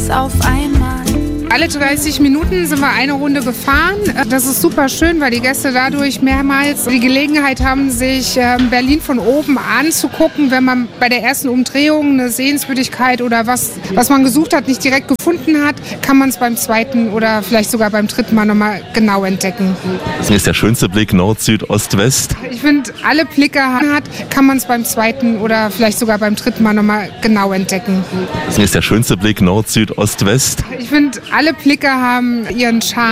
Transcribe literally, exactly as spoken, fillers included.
alles auf einmal. Alle dreißig Minuten sind wir eine Runde gefahren. Das ist super schön, weil die Gäste dadurch mehrmals die Gelegenheit haben, sich Berlin von oben anzugucken. Wenn man bei der ersten Umdrehung eine Sehenswürdigkeit oder was, was man gesucht hat, nicht direkt gefunden hat, kann man es beim zweiten oder vielleicht sogar beim dritten Mal nochmal genau entdecken. Das ist der schönste Blick Nord, Süd, Ost, West. Ich finde, alle Blicke hat, kann man es beim zweiten oder vielleicht sogar beim dritten Mal nochmal genau entdecken. Das ist der schönste Blick Nord, Süd, Ost, West. Ich finde, alle Blicke haben ihren Charme.